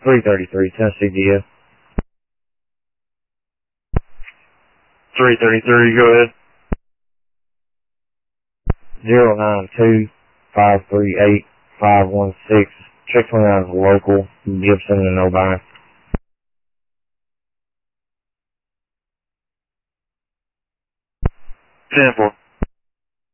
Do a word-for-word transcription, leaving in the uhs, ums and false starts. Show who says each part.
Speaker 1: three thirty-three, Tennessee D F.
Speaker 2: three thirty-three, go ahead.
Speaker 1: zero nine two, five three eight, five one six. Check me out as a local, Gibson and Novi.
Speaker 2: ten four.